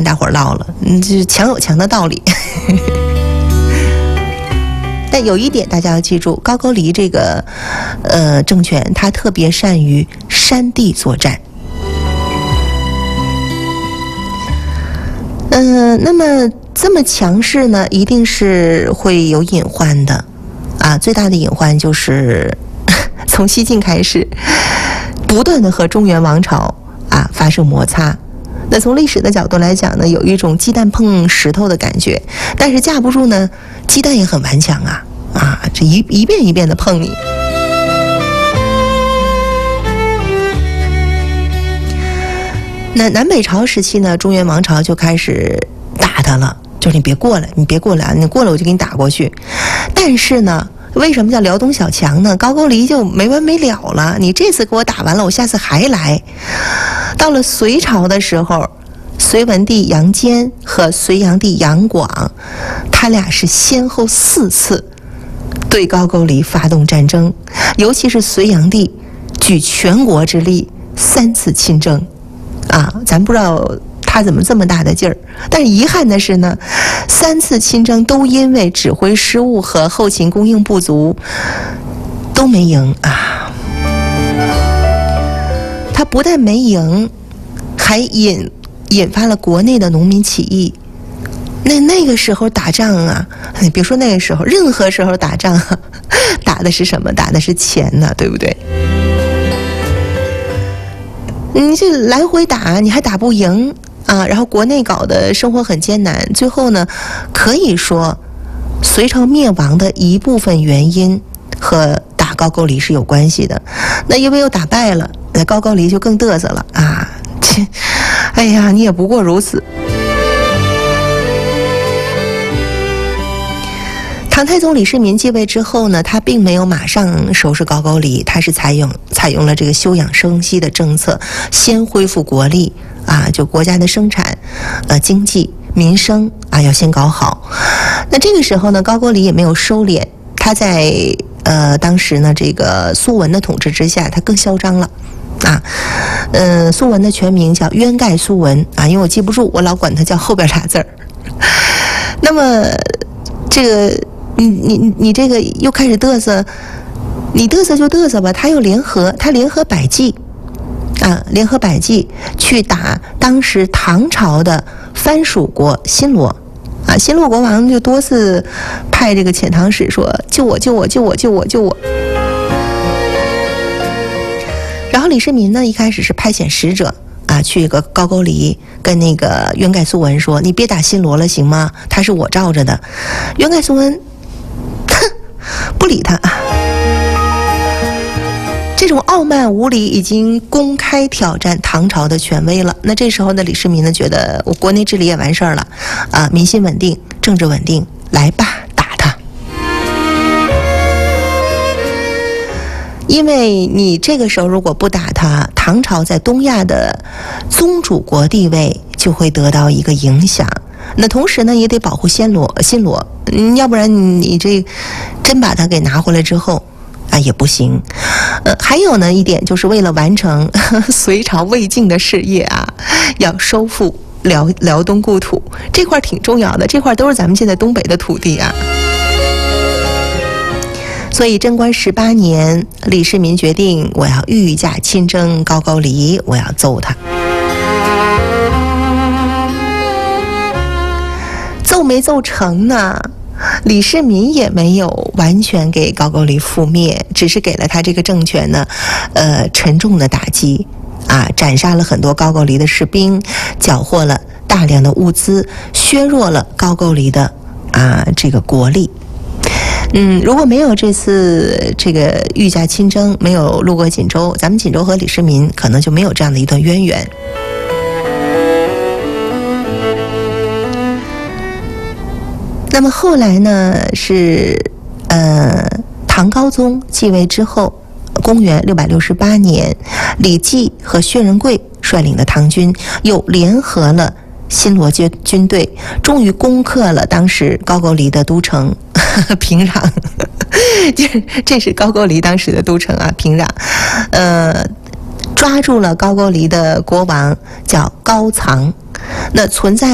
大伙儿唠了，这强有强的道理。但有一点大家要记住，高句丽这个政权，它特别善于山地作战。那么这么强势呢，一定是会有隐患的啊。最大的隐患就是从西晋开始，不断的和中原王朝啊发生摩擦。那从历史的角度来讲呢，有一种鸡蛋碰石头的感觉，但是架不住呢，鸡蛋也很顽强啊，这一遍一遍的碰你。那南北朝时期呢，中原王朝就开始打他了，就是你别过来，你过来我就给你打过去。但是呢，为什么叫辽东小强呢？高句丽就没完没了了，你这次给我打完了，我下次还来。到了隋朝的时候，隋文帝杨坚和隋炀帝杨广，他俩是先后4次对高句丽发动战争，尤其是隋炀帝举全国之力3次亲征啊，咱不知道他怎么这么大的劲儿。但是遗憾的是呢，3次亲征都因为指挥失误和后勤供应不足都没赢啊。他不但没赢，还引发了国内的农民起义。那个时候打仗啊，别说那个时候，任何时候打仗啊，打的是什么？打的是钱呢，对不对？你这来回打，你还打不赢啊！然后国内搞得生活很艰难，最后呢，可以说隋朝灭亡的一部分原因和打高句丽是有关系的。那因为又打败了，那高句丽就更嘚瑟了啊！哎呀，你也不过如此。唐太宗李世民继位之后呢，他并没有马上收拾高句丽，他是采用了这个休养生息的政策，先恢复国力啊，就国家的生产、经济、民生啊要先搞好。那这个时候呢，高句丽也没有收敛，他在当时呢这个苏文的统治之下，他更嚣张了。啊，苏文的全名叫渊盖苏文啊，因为我记不住，我老管他叫后边俩字儿。那么这个你这个又开始嘚瑟，你嘚瑟就嘚瑟吧。他联合百济啊，联合百济去打当时唐朝的藩属国新罗啊。新罗国王就多次派这个遣唐使说救我救我救我救我救我。然后李世民呢，一开始是派遣使者啊，去一个高句丽跟那个渊盖苏文说：“你别打新罗了，行吗？他是我罩着的。”渊盖苏文，不理他。这种傲慢无礼已经公开挑战唐朝的权威了。那这时候呢，李世民呢觉得我国内治理也完事儿了啊，民心稳定，政治稳定，来吧，打他。因为你这个时候如果不打他，唐朝在东亚的宗主国地位就会得到一个影响。那同时呢，也得保护新罗，要不然你这真把他给拿回来之后啊也不行。还有呢一点，就是为了完成隋朝魏晋的事业啊，要收复辽东故土，这块挺重要的，这块都是咱们现在东北的土地啊。所以贞观18年，李世民决定我要御驾亲征高句丽，我要揍他。揍没揍成呢？李世民也没有完全给高句丽覆灭，只是给了他这个政权呢，沉重的打击啊，斩杀了很多高句丽的士兵，缴获了大量的物资，削弱了高句丽的这个国力。如果没有这次这个御驾亲征，没有路过锦州，咱们锦州和李世民可能就没有这样的一段渊源。那么后来呢，是唐高宗继位之后，公元668年，李继和薛仁贵率领的唐军又联合了新罗军队，终于攻克了当时高句丽的都城平壤。这是高句丽当时的都城啊，平壤。抓住了高句丽的国王叫高藏，那存在